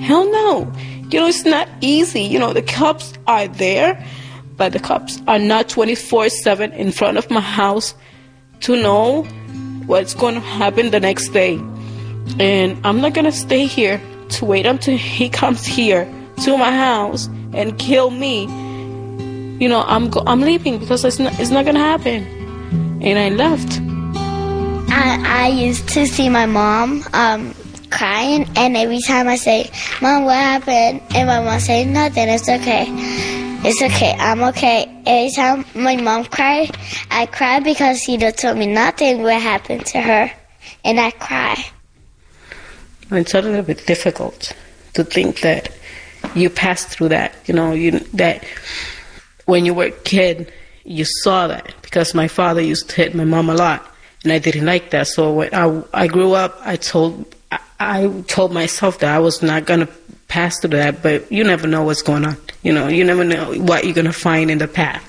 Hell no. It's not easy. The cops are there, but the cops are not 24/7 in front of my house to know what's going to happen the next day. And I'm not going to stay here to wait until he comes here to my house and kill me. I'm leaving because it's not going to happen. And I left. I used to see my mom crying, and every time I say, "Mom, what happened?" and my mom say, "Nothing, it's okay. It's okay, I'm okay." Every time my mom cried, I cry because she just told me nothing will happen to her, and I cry. It's a little bit difficult to think that you passed through that. That when you were a kid, you saw that, because my father used to hit my mom a lot, and I didn't like that. So when I grew up, I told myself that I was not going to pass through that, but you never know what's going on. You never know what you're going to find in the path.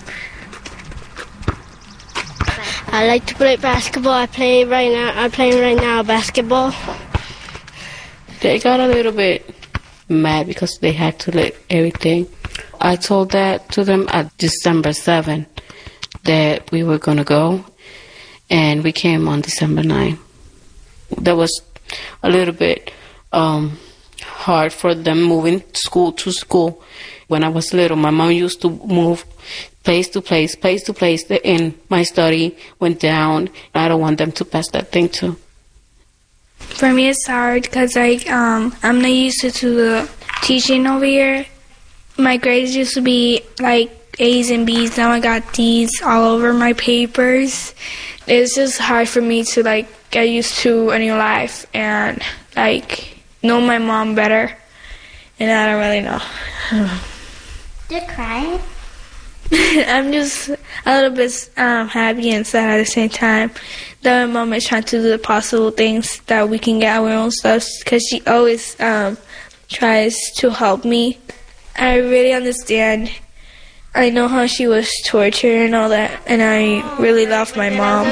I like to play basketball. I'm playing right now basketball. They got a little bit mad because they had to let everything. I told that to them at December 7th that we were going to go, and we came on December 9th. That was a little bit hard for them moving school to school. When I was little, my mom used to move place to place, and my study went down. I don't want them to pass that thing too. For me, it's hard because I'm not used to the teaching over here. My grades used to be like A's and B's. Now I got D's all over my papers. It's just hard for me to get used to a new life and know my mom better. And I don't really know. You're crying? I'm just a little bit happy and sad at the same time that my mom is trying to do the possible things that we can get our own stuff, because she always tries to help me. I really understand. I know how she was tortured and all that, and I really love my mom.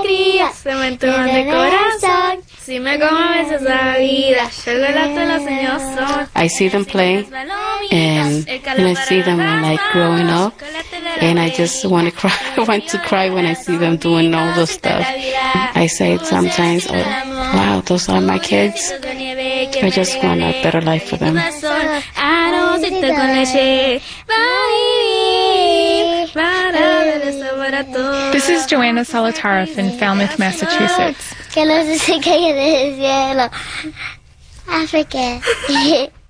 I see them play, and I see them growing up, and I just want to cry. I want to cry when I see them doing all those stuff. I say sometimes, "Oh, wow, those are my kids. I just want a better life for them." This is Joanna Solitaroff in Falmouth, Massachusetts. Que no se seque en el cielo. Africa.